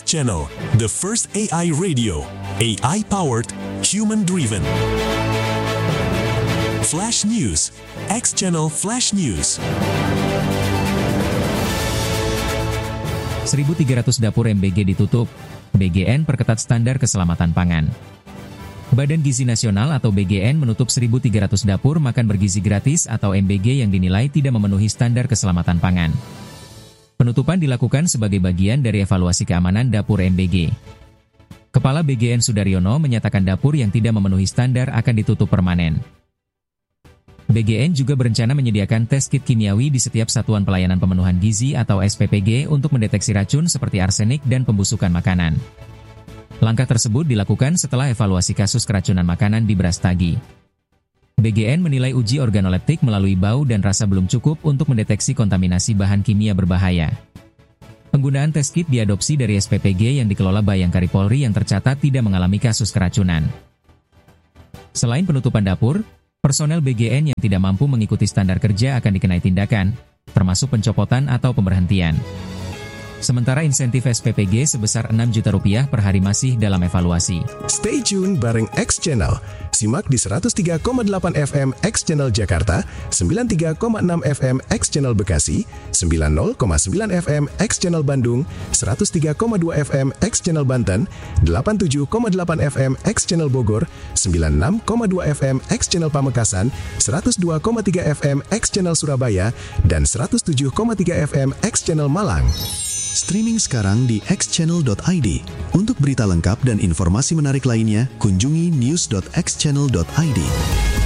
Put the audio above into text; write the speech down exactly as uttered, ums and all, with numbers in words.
Channel, the first A I radio, A I-powered, human-driven. Flash News, X Channel Flash News. seribu tiga ratus dapur M B G ditutup. B G N perketat standar keselamatan pangan. Badan Gizi Nasional atau B G N menutup seribu tiga ratus dapur makan bergizi gratis atau M B G yang dinilai tidak memenuhi standar keselamatan pangan. Penutupan dilakukan sebagai bagian dari evaluasi keamanan dapur M B G. Kepala B G N Sudaryono menyatakan dapur yang tidak memenuhi standar akan ditutup permanen. B G N juga berencana menyediakan tes kit kimiawi di setiap satuan pelayanan pemenuhan gizi atau S P P G untuk mendeteksi racun seperti arsenik dan pembusukan makanan. Langkah tersebut dilakukan setelah evaluasi kasus keracunan makanan di beras tagi. B G N menilai uji organoleptik melalui bau dan rasa belum cukup untuk mendeteksi kontaminasi bahan kimia berbahaya. Penggunaan tes kit diadopsi dari S P P G yang dikelola Bayangkari Polri yang tercatat tidak mengalami kasus keracunan. Selain penutupan dapur, personel B G N yang tidak mampu mengikuti standar kerja akan dikenai tindakan, termasuk pencopotan atau pemberhentian. Sementara insentif S P P G sebesar enam juta rupiah per hari masih dalam evaluasi. Stay tune bareng X Channel. Simak di seratus tiga koma delapan F M X Channel Jakarta, sembilan puluh tiga koma enam F M X Channel Bekasi, sembilan puluh koma sembilan F M X Channel Bandung, seratus tiga koma dua F M X Channel Banten, delapan puluh tujuh koma delapan F M X Channel Bogor, sembilan puluh enam koma dua F M X Channel Pamekasan, seratus dua koma tiga F M X Channel Surabaya, dan seratus tujuh koma tiga F M X Channel Malang. Streaming sekarang di x channel dot i d. Untuk berita lengkap dan informasi menarik lainnya, kunjungi news dot x channel dot i d.